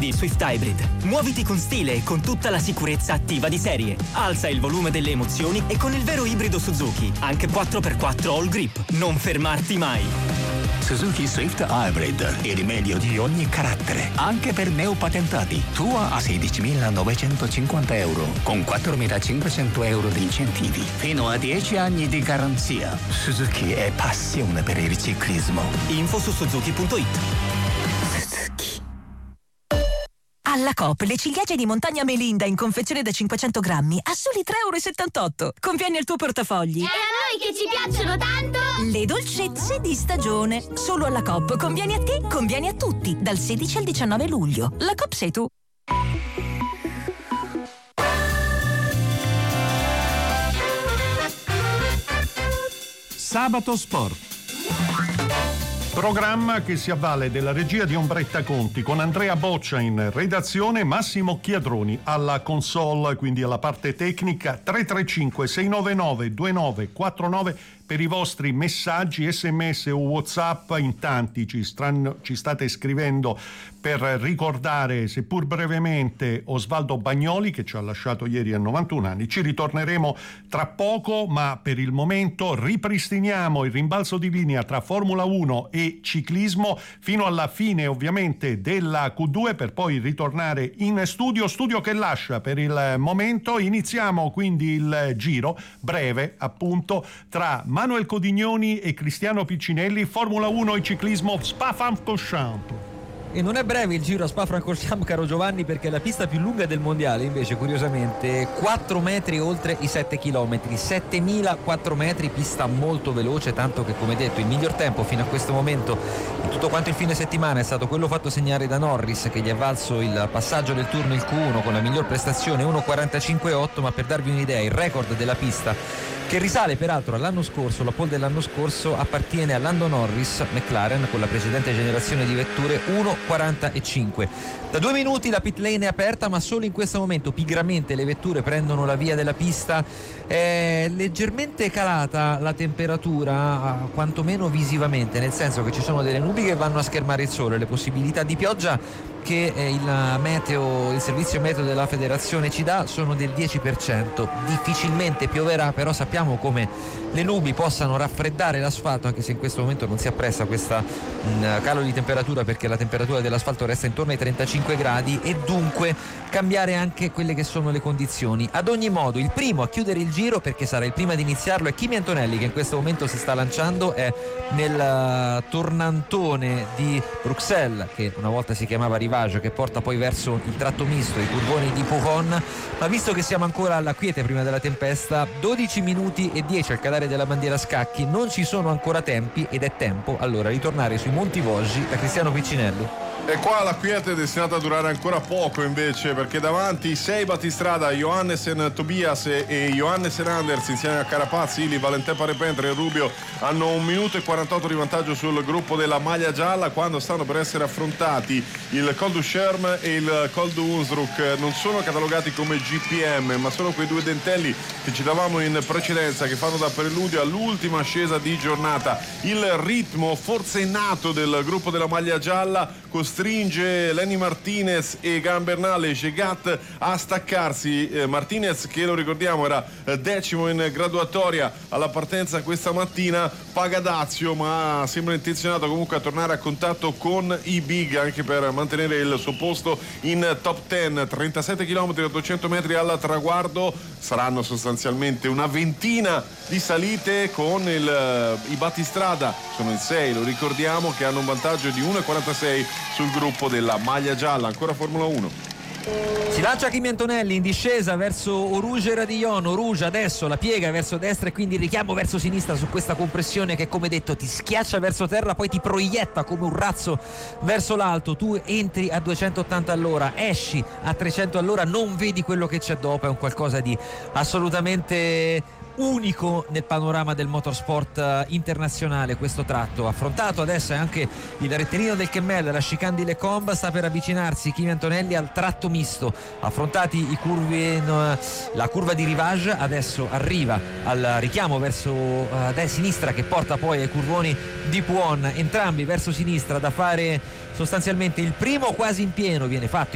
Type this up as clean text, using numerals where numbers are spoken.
il Swift Hybrid. Muoviti con stile e con tutta la sicurezza attiva di serie. Alza il volume delle emozioni e con il vero ibrido Suzuki, anche 4x4 All Grip. Non fermarti mai. Suzuki Swift Hybrid, il meglio di ogni carattere, anche per neopatentati. Tua a 16.950 euro, con 4.500 euro di incentivi, fino a 10 anni di garanzia. Suzuki è passione per il ciclismo. Info su suzuki.it. Alla Coop le ciliegie di montagna Melinda in confezione da 500 grammi a soli 3,78 euro. Conviene al tuo portafogli. E a noi che ci piacciono tanto! Le dolcezze di stagione. Solo alla Coop. Conviene a te, conviene a tutti. Dal 16 al 19 luglio. La Coop sei tu. Sabato Sport. Programma che si avvale della regia di Ombretta Conti, con Andrea Boccia in redazione, Massimo Chiadroni alla console, quindi alla parte tecnica. 335 699 2949 per i vostri messaggi, sms o WhatsApp. In tanti ci state scrivendo per ricordare, seppur brevemente, Osvaldo Bagnoli, che ci ha lasciato ieri a 91 anni. Ci ritorneremo tra poco, ma per il momento ripristiniamo il rimbalzo di linea tra Formula 1 e ciclismo fino alla fine, ovviamente, della Q2, per poi ritornare in studio che lascia per il momento. Iniziamo quindi il giro breve, appunto, tra Manuel Codignoni e Cristiano Piccinelli. Formula 1 e ciclismo, Spa-Francorchamps. E non è breve il giro a Spa-Francorchamps, caro Giovanni, perché è la pista più lunga del mondiale, invece, curiosamente 4 metri oltre i 7 chilometri, 7.004 metri, pista molto veloce, tanto che, come detto, il miglior tempo fino a questo momento in tutto quanto il fine settimana è stato quello fatto segnare da Norris, che gli è valso il passaggio del turno, il Q1, con la miglior prestazione 1.45.8, ma per darvi un'idea, il record della pista, che risale peraltro all'anno scorso, la pole dell'anno scorso appartiene a Lando Norris, McLaren, con la precedente generazione di vetture, 1.45. Da 2 minuti la pit lane è aperta, ma solo in questo momento pigramente le vetture prendono la via della pista. È leggermente calata la temperatura, quantomeno visivamente, nel senso che ci sono delle nubi che vanno a schermare il sole, le possibilità di pioggia che il servizio meteo della federazione ci dà sono del 10%. Difficilmente pioverà, però sappiamo come le nubi possano raffreddare l'asfalto, anche se in questo momento non si appresta questa calo di temperatura, perché la temperatura dell'asfalto resta intorno ai 35 gradi, e dunque cambiare anche quelle che sono le condizioni. Ad ogni modo, il primo a chiudere il giro, perché sarà il primo ad iniziarlo, è Kimi Antonelli, che in questo momento si sta lanciando, è nel tornantone di Bruxelles, che una volta si chiamava Rivage, che porta poi verso il tratto misto, i curvoni di Pujon. Ma visto che siamo ancora alla quiete prima della tempesta, 12 minuti e 10 al cadere della bandiera a scacchi, non ci sono ancora tempi, ed è tempo allora ritornare sui Monti Vosgi da Cristiano Piccinelli. E qua la quiete è destinata a durare ancora poco, invece, perché davanti 6 battistrada, Johannesen Tobias e Johannesen Anders, insieme a Carapazzi, Ili, Valentin Parepentre e Rubio, hanno 1 minuto e 48 di vantaggio sul gruppo della maglia gialla, quando stanno per essere affrontati il Col du Scherm e il Col du Hunsrück. Non sono catalogati come GPM, ma sono quei 2 dentelli che ci davamo in precedenza, che fanno da preludio all'ultima ascesa di giornata. Il ritmo forse innato del gruppo della maglia gialla costringe Lenny Martinez e Gambernale Gegat a staccarsi. Martinez, che lo ricordiamo era 10° in graduatoria alla partenza questa mattina, paga dazio, ma sembra intenzionato comunque a tornare a contatto con i big, anche per mantenere il suo posto in top 10. 37 km e 800 metri al traguardo, saranno sostanzialmente una ventina di salite, con i battistrada sono in 6, lo ricordiamo, che hanno un vantaggio di 1,46 sul gruppo della maglia gialla. Ancora Formula 1. Si lancia Kimi Antonelli in discesa verso Oruge Radillon. Oruge adesso la piega verso destra e quindi il richiamo verso sinistra su questa compressione che, come detto, ti schiaccia verso terra, poi ti proietta come un razzo verso l'alto. Tu entri a 280 all'ora, esci a 300 all'ora, non vedi quello che c'è dopo. È un qualcosa di assolutamente unico nel panorama del motorsport internazionale. Questo tratto affrontato adesso è anche il rettilineo del Kemmel, la chicane di Lecombe. Sta per avvicinarsi Kimi Antonelli al tratto misto, affrontati i curvi, la curva di Rivage. Adesso arriva al richiamo verso sinistra, che porta poi ai curvoni di Puon, entrambi verso sinistra, da fare sostanzialmente il primo quasi in pieno viene fatto